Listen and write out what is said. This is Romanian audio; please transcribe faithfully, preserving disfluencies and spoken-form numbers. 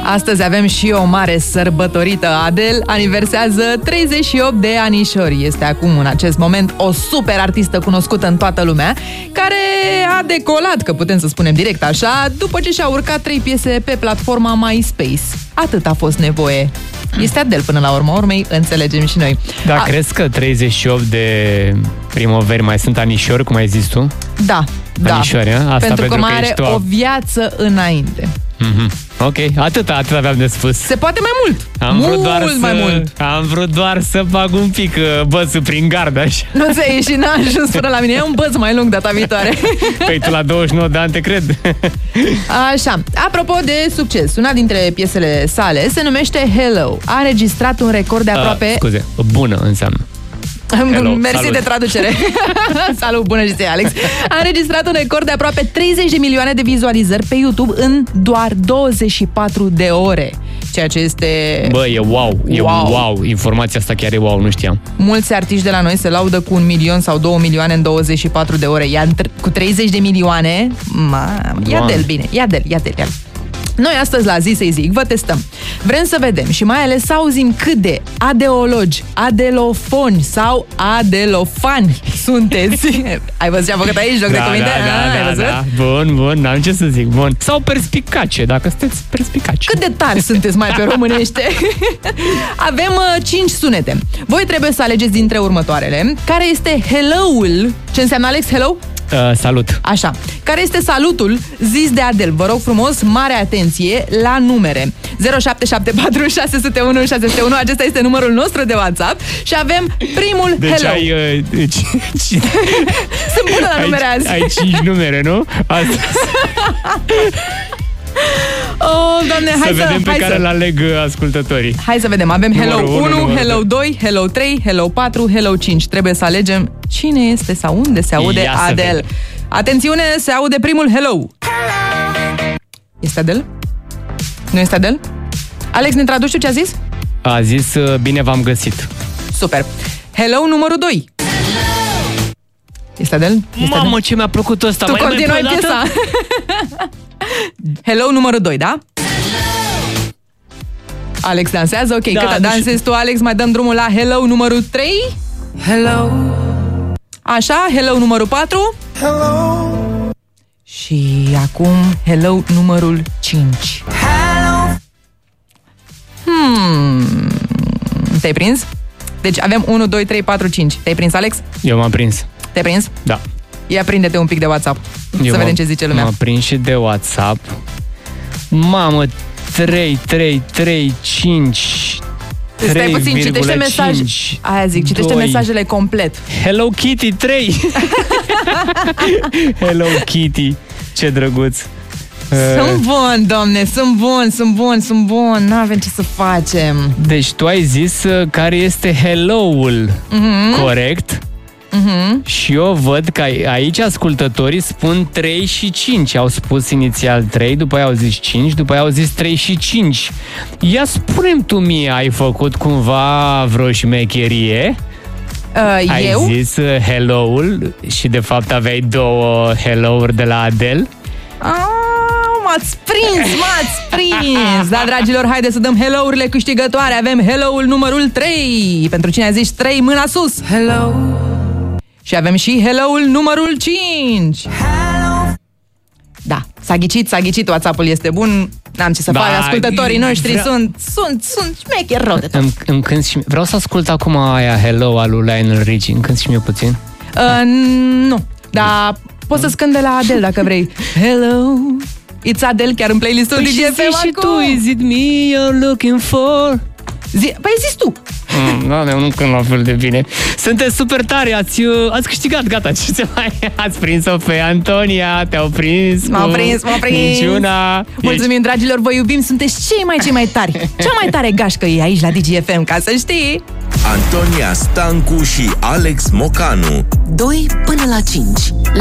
Astăzi avem și o mare sărbătorită. Adele aniversează treizeci și opt de anișori. Este acum, în acest moment, o super artistă cunoscută în toată lumea, care a decolat, că putem să spunem direct așa, după ce și-a urcat trei piese pe platforma MySpace. Atât a fost nevoie. Este Adele până la urma urmei, înțelegem și noi. Da, a... crezi că treizeci și opt de primăveri mai sunt anișori, cum ai zis tu? Da, da. Anișori, asta pentru, pentru că că mai are ești o viață înainte. Mm-hmm. Ok, atât, atât aveam de spus. Se poate mai mult. Am mult vrut doar mai să, mult. Am vrut doar să bag un pic uh, bățul prin gard, așa. Nu ți-a ieșit, n-a ajuns până la mine. E un băț mai lung data viitoare. Păi tu la douăzeci și nouă de ani te cred. Așa, apropo de succes, una dintre piesele sale se numește Hello. A înregistrat un record de aproape... Uh, scuze, bună înseamnă. Hello, Mersi salut. de traducere. Salut, bună și ție, Alex. A înregistrat un record de aproape treizeci de milioane de vizualizări pe YouTube în doar douăzeci și patru de ore. Ceea ce este... Bă, e wow, e wow. wow. Informația asta chiar e wow, nu știam. Mulți artiști de la noi se laudă cu un milion sau două milioane în douăzeci și patru de ore. Iar cu treizeci de milioane, mamă, ia del bine, ia del, ia del, ia del. Noi astăzi la Zi să-i zic vă testăm. Vrem să vedem și mai ales să auzim cât de adeologi, adelofoni sau adelofani sunteți. Ai văzut ce am făcut aici, joc da, de cuvinte? Da, da, Ai văzut? da, da. Bun, bun, n-am ce să zic, bun. Sau perspicace, dacă sunteți perspicace. Cât de tari sunteți mai pe românește? Avem uh, cinci sunete. Voi trebuie să alegeți dintre următoarele. Care este hello-ul? Ce înseamnă, Alex, hello? Uh, salut. Așa. Care este salutul zis de Adele? Vă rog frumos, mare atenție la numere. zero șapte șapte patru șase zero unu șase zero unu. Acesta este numărul nostru de WhatsApp. Și avem primul deci hello. Ai, uh, deci, Sunt bună la numere azi. Ai cinci numere, nu? Asta. Oh, Doamne, hai să să vedem pe hai care să... îl aleg ascultătorii. Hai să vedem. Avem hello Numărul unu, unu, hello doi, hello trei, hello patru, hello cinci. Trebuie să alegem cine este sau unde se aude Ia Adele. Atențiune, se aude primul hello. Este Adele? Nu este Adele? Alex, ne traduci tu ce a zis? A zis, bine v-am găsit. Super. Hello numărul doi. Este Adele? Este Mamă, Adele? ce mi-a plăcut ăsta. Tu mai continuai piesa. Hello numărul doi, da? Alex dansează? Ok, da, cât dansezi tu, Alex, mai dăm drumul la hello numărul trei. Hello. Așa, hello numărul patru. Hello. Și acum hello numărul cinci. Hello. Hmm. Te-ai prins? Deci avem unu, doi, trei, patru, cinci. Te-ai prins, Alex? Eu m-am prins. Te-ai prins? Da. Ia prinde-te un pic de WhatsApp. Eu să vedem ce zice lumea. M-am prins și de WhatsApp. Mamă, trei, trei, trei, cinci. Stai puțin, citește mesaj. Aia zic, citește doi. mesajele complet. Hello Kitty trei. Hello Kitty. Ce drăguț. Sunt bun, domne, sunt bun, sunt bun, sunt bun. N-avem ce să facem. Deci tu ai zis uh, care este hello-ul, Mm-hmm. corect? Mm-hmm. Și eu văd că aici ascultătorii spun trei și cinci. Au spus inițial trei, după aia au zis cinci, după aia au zis trei și cinci. Ia spune-mi tu mie, ai făcut cumva vreo șmecherie? Uh, Ai eu? zis uh, hello-ul și de fapt aveai două hello-uri de la Adele? Ah, m-ați prins, m-ați prins. Da, dragilor, haide să dăm hello-urile câștigătoare. Avem hello-ul numărul trei. Pentru cine a zis trei, mâna sus. Hello. Și avem și hello-ul numărul cinci. Hello. Da, s-a ghicit, s-a ghicit, WhatsApp-ul este bun. N-am ce să Ba, fac, ascultătorii noștri vrea... sunt, sunt, sunt șmecheri rău de tot. Îmi, îmi cânt și... Vreau să ascult acum aia hello al lui Lionel Richie. Îmi cânt și mie puțin. Uh, nu, dar poți să-ți cânt de la Adele dacă vrei. Hello, it's Adele, chiar în playlistul Păi D J F M și tu, is it me you're looking for? Zi, păi zis tu. Mm, da, eu nu cânt la fel de bine. Sunteți super tari, ați, ați câștigat, gata, ce se mai... Ați prins-o pe Antonia, te-au prins. M-au prins, m-au prins. Niciuna. Mulțumim, dragilor, vă iubim, sunteți cei mai, cei mai tari. Cea mai tare gașcă e aici la D J F M, ca să știi. Antonia Stancu și Alex Mocanu. doi până la cinci.